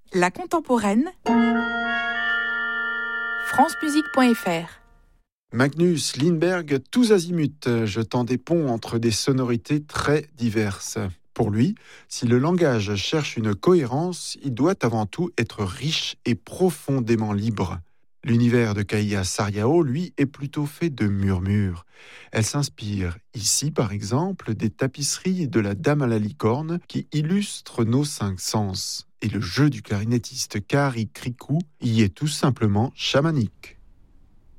La contemporaine, francemusique.fr. Magnus Lindberg, tous azimuts, jetant des ponts entre des sonorités très diverses. Pour lui, si le langage cherche une cohérence, il doit avant tout être riche et profondément libre. L'univers de Kaija Saariaho, lui, est plutôt fait de murmures. Elle s'inspire ici, par exemple, des tapisseries de la Dame à la licorne qui illustrent nos 5 sens. Et le jeu du clarinettiste Kari Krikou y est tout simplement chamanique.